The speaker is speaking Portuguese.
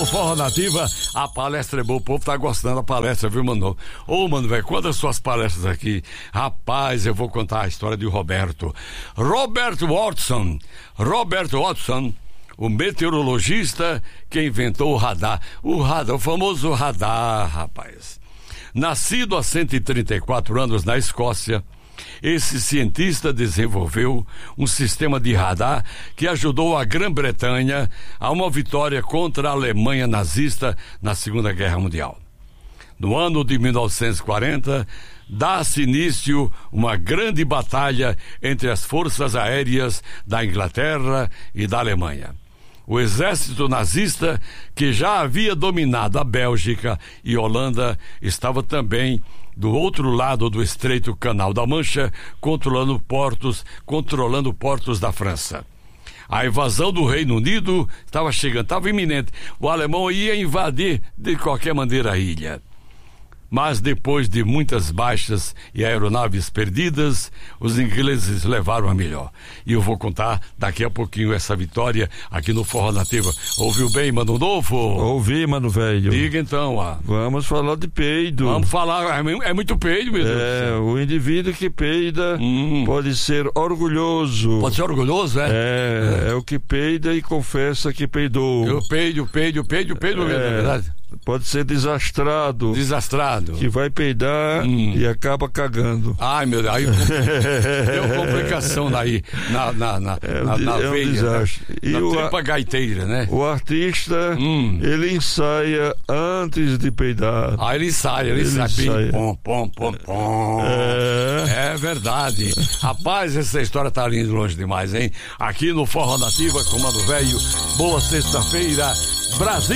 no Forró Nativa, a palestra é boa, o povo tá gostando da palestra, viu, mano? Ô, mano, velho, quanto as suas palestras aqui? Rapaz, eu vou contar a história de Roberto Watson, o meteorologista que inventou o radar, o famoso radar, rapaz. Nascido há 134 anos na Escócia, esse cientista desenvolveu um sistema de radar que ajudou a Grã-Bretanha a uma vitória contra a Alemanha nazista na Segunda Guerra Mundial. No ano de 1940, dá-se início uma grande batalha entre as forças aéreas da Inglaterra e da Alemanha. O exército nazista, que já havia dominado a Bélgica e Holanda, estava também do outro lado do estreito Canal da Mancha, controlando portos da França. A invasão do Reino Unido estava chegando, estava iminente. O alemão ia invadir de qualquer maneira a ilha. Mas depois de muitas baixas e aeronaves perdidas, os ingleses levaram a melhor. E eu vou contar daqui a pouquinho essa vitória aqui no Forró Nativa. Ouviu bem, Mano Novo? Ouvi, mano velho. Diga então, Vamos falar de peido. Vamos falar, é muito peido, meu Deus. O indivíduo que peida pode ser orgulhoso. Pode ser orgulhoso, É o que peida e confessa que peidou. Eu peido, na verdade. Pode ser desastrado. Que vai peidar e acaba cagando. Ai, meu Deus, aí deu complicação daí na veia, um desastre. Né? Na tripa gaiteira, né? O artista, ele ensaia antes de peidar. Ah, ele ensaia. Pom. É verdade. Rapaz, essa história tá indo longe demais, hein? Aqui no Forró Nativa com o Mano Velho. Boa sexta-feira, Brasil.